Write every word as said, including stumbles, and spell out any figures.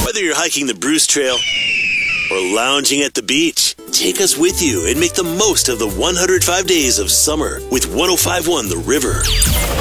Whether you're hiking the Bruce Trail or lounging at the beach, take us with you and make the most of the one hundred five days of summer with one oh five point one The River.